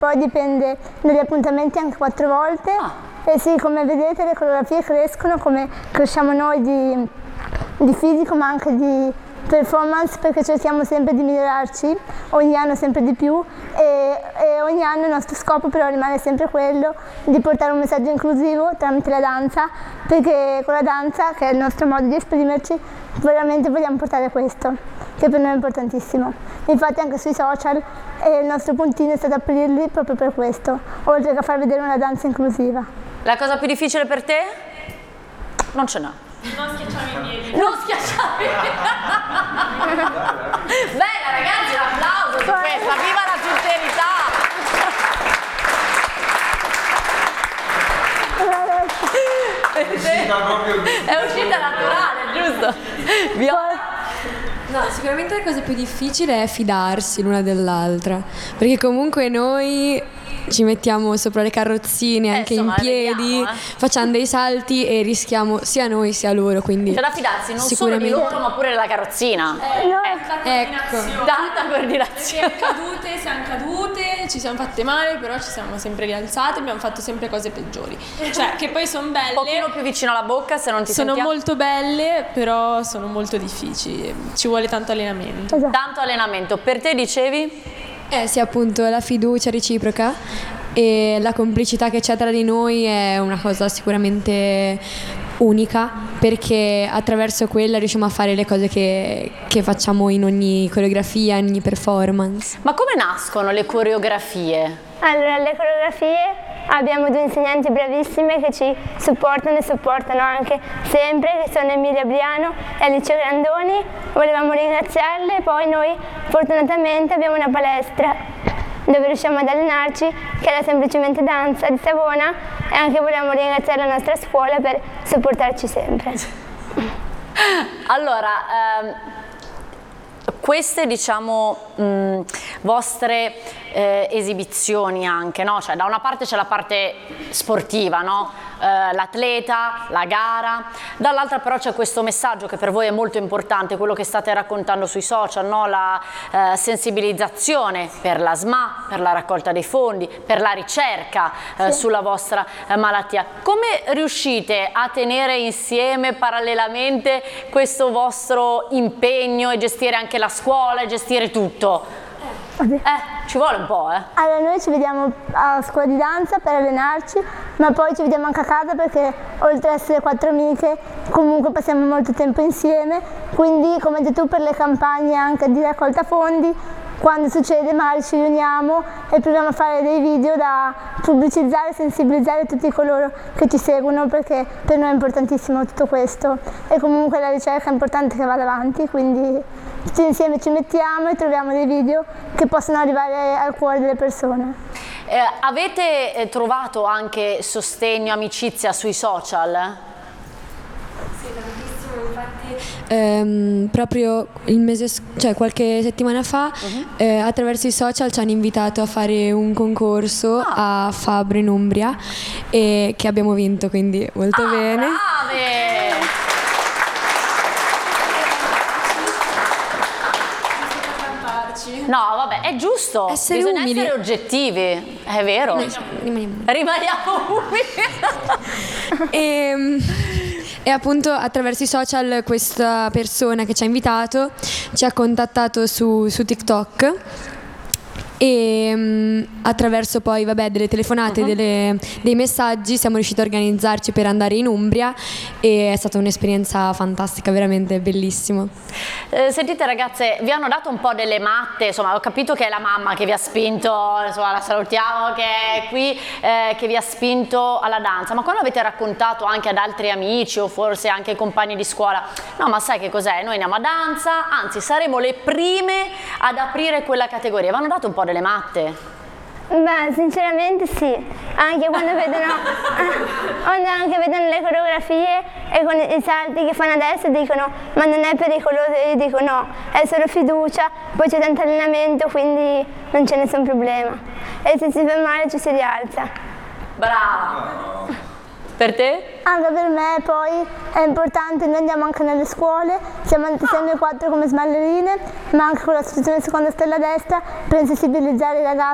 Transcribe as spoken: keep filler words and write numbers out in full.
Poi dipende dagli appuntamenti anche quattro volte. Ah. E sì, come vedete le coreografie crescono, come cresciamo noi di, di fisico ma anche di performance, perché cerchiamo sempre di migliorarci, ogni anno sempre di più e, e ogni anno il nostro scopo però rimane sempre quello di portare un messaggio inclusivo tramite la danza, perché con la danza, che è il nostro modo di esprimerci, veramente vogliamo portare questo, che per noi è importantissimo. Infatti anche sui social eh, il nostro puntino è stato aprirli proprio per questo, oltre che a far vedere una danza inclusiva. La cosa più difficile per te? Non ce n'è. Non schiacciare i piedi. Non schiacciare i piedi. Bella ragazzi, un applauso su questa, viva la sincerità. È uscita naturale, giusto? Viola? No, sicuramente la cosa più difficile è fidarsi l'una dell'altra, perché comunque noi ci mettiamo sopra le carrozzine Eh, anche insomma, in piedi, vediamo, eh. facciamo dei salti e rischiamo sia noi sia loro, quindi C'è da fidarsi non solo di loro ma pure della carrozzina. Eh, No. ecco. Tanta coordinazione. Perché cadute, siamo cadute, ci siamo fatte male, però ci siamo sempre rialzate, abbiamo fatto sempre cose peggiori. Cioè, che poi sono belle. Un pochino più vicino alla bocca se non ti Sono sentiamo. molto belle, però sono molto difficili. Ci vuole tanto allenamento. Esatto. Tanto allenamento. Per te dicevi? Eh sì, appunto la fiducia reciproca e la complicità che c'è tra di noi è una cosa sicuramente unica, perché attraverso quella riusciamo a fare le cose che, che facciamo in ogni coreografia, in ogni performance. Ma come nascono le coreografie? Allora, le coreografie abbiamo due insegnanti bravissime che ci supportano e supportano anche sempre, che sono Emilia Briano e Alice Grandoni. Volevamo ringraziarle e poi noi fortunatamente abbiamo una palestra dove riusciamo ad allenarci, che è la Semplicemente Danza di Savona, e anche volevamo ringraziare la nostra scuola per supportarci sempre. Allora, ehm, queste diciamo mh, vostre eh, esibizioni anche, no? Cioè da una parte c'è la parte sportiva, no? Eh, l'atleta, la gara, dall'altra però c'è questo messaggio che per voi è molto importante, quello che state raccontando sui social, no? La eh, sensibilizzazione per la S M A, per la raccolta dei fondi, per la ricerca eh, Sì. sulla vostra eh, malattia. Come riuscite a tenere insieme parallelamente questo vostro impegno e gestire anche la scuola e gestire tutto? Eh, ci vuole un po', eh. Allora, noi ci vediamo a scuola di danza per allenarci, ma poi ci vediamo anche a casa perché oltre ad essere quattro amiche comunque passiamo molto tempo insieme, quindi come hai detto tu per le campagne anche di raccolta fondi, quando succede magari ci riuniamo e proviamo a fare dei video da pubblicizzare e sensibilizzare tutti coloro che ci seguono, perché per noi è importantissimo tutto questo e comunque la ricerca è importante che vada avanti, quindi tutti insieme ci mettiamo e troviamo dei video che possono arrivare al cuore delle persone. Eh, avete eh, trovato anche sostegno, amicizia sui social? Sì, tantissimo, infatti ehm, proprio il mese, sc- cioè qualche settimana fa Uh-huh. eh, attraverso i social ci hanno invitato a fare un concorso Ah. a Fabro in Umbria e che abbiamo vinto, quindi molto Ah, bene. brave! No, vabbè, è giusto, Essere bisogna umili. essere oggettivi, è vero. Rimaniamo. Rimaniamo umili. E, e appunto attraverso i social questa persona che ci ha invitato ci ha contattato su, su TikTok e um, attraverso poi vabbè delle telefonate, Uh-huh. delle, dei messaggi siamo riusciti a organizzarci per andare in Umbria e è stata un'esperienza fantastica, veramente bellissimo. Eh, sentite ragazze, vi hanno dato un po' delle matte, insomma ho capito che è la mamma che vi ha spinto, insomma la salutiamo che è qui, eh, che vi ha spinto alla danza, ma quando avete raccontato anche ad altri amici o forse anche ai compagni di scuola, no ma sai che cos'è, noi andiamo a danza, anzi saremo le prime ad aprire quella categoria, vi hanno dato un po' delle matte? Beh, sinceramente sì, anche quando vedono, quando anche vedono le coreografie e con i salti che fanno adesso dicono ma non è pericoloso, io dico no, è solo fiducia, poi c'è tanto allenamento quindi non c'è nessun problema e se si fa male ci si rialza. Brava! Per te? Anche per me poi è importante, noi andiamo anche nelle scuole, siamo sia noi quattro come sballerine, ma anche con l'associazione Seconda Stella Destra per sensibilizzare i ragazzi